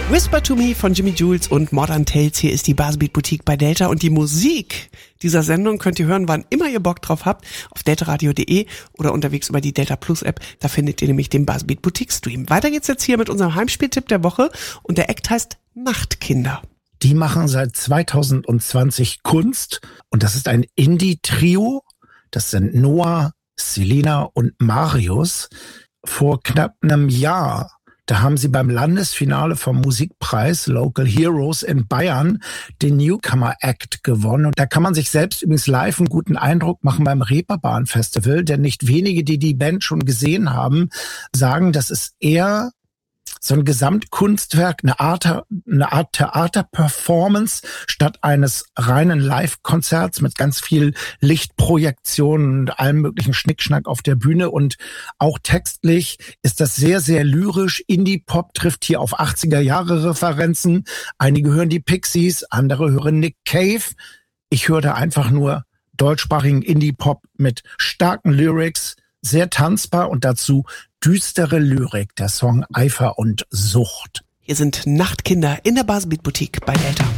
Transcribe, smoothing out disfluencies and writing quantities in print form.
Whisper to Me von Jimmy Jules und Modern Tales. Hier ist die Bassbeat Boutique bei Delta und die Musik dieser Sendung könnt ihr hören, wann immer ihr Bock drauf habt, auf deltaradio.de oder unterwegs über die Delta Plus App. Da findet ihr nämlich den Bassbeat Boutique Stream. Weiter geht's jetzt hier mit unserem Heimspieltipp der Woche und der Act heißt Nachtkinder. Die machen seit 2020 Kunst und das ist ein Indie-Trio. Das sind Noah, Selina und Marius. Vor knapp einem Jahr, da haben sie beim Landesfinale vom Musikpreis Local Heroes in Bayern den Newcomer Act gewonnen. Und da kann man sich selbst übrigens live einen guten Eindruck machen beim Reeperbahn Festival, denn nicht wenige, die die Band schon gesehen haben, sagen, das ist eher so ein Gesamtkunstwerk, eine Art Theaterperformance statt eines reinen Live-Konzerts mit ganz viel Lichtprojektionen und allem möglichen Schnickschnack auf der Bühne. Und auch textlich ist das sehr, sehr lyrisch. Indie-Pop trifft hier auf 80er-Jahre-Referenzen. Einige hören die Pixies, andere hören Nick Cave. Ich höre da einfach nur deutschsprachigen Indie-Pop mit starken Lyrics, sehr tanzbar und dazu düstere Lyrik, der Song Eifer und Sucht. Hier sind Nachtkinder in der Bassbeat Boutique bei Delta.